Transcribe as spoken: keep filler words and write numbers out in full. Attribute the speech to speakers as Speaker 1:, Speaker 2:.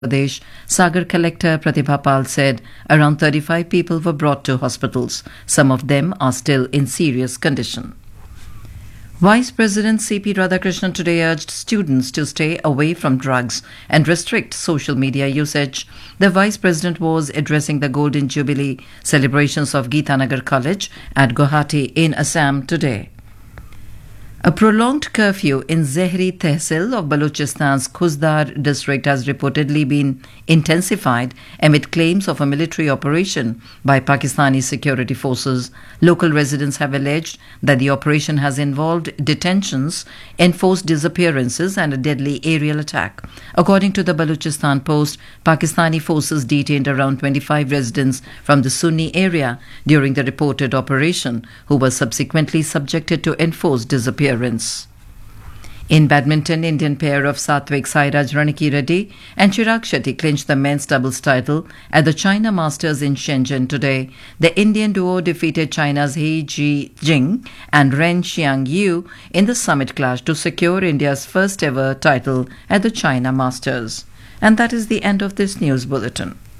Speaker 1: Pradesh, Sagar collector Pratibha Pal said around thirty-five people were brought to hospitals. Some of them are still in serious condition. Vice President C P Radhakrishnan today urged students to stay away from drugs and restrict social media usage. The Vice President was addressing the Golden Jubilee celebrations of Geetanagar College at Guwahati in Assam today. A prolonged curfew in Zehri Tehsil of Balochistan's Khuzdar district has reportedly been intensified amid claims of a military operation by Pakistani security forces. Local residents have alleged that the operation has involved detentions, enforced disappearances and a deadly aerial attack. According to the Balochistan Post, Pakistani forces detained around twenty-five residents from the Sunni area during the reported operation, who were subsequently subjected to enforced disappearance. In badminton, Indian pair of Satvik Sairaj Ranki Reddy and Chirag Shetty clinched the men's doubles title at the China Masters in Shenzhen today. The Indian duo defeated China's He Ji Jing and Ren Xiang Yu in the summit clash to secure India's first ever title at the China Masters. And that is the end of this news bulletin.